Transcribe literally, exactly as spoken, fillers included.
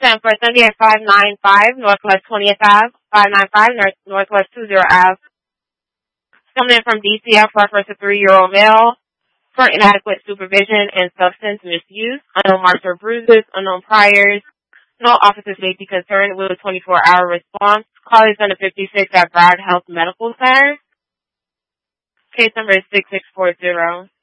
ten for Sunday at five ninety-five Northwest twentieth Avenue, five ninety-five North, Northwest twenty Avenue. Coming in from D C F, reference a three-year-old male for inadequate supervision and substance misuse. Unknown marks or bruises, unknown priors. No officer safety concern with a twenty-four hour response. Call is under fifty-six at Broward Health Medical Center. Case number is six six four zero.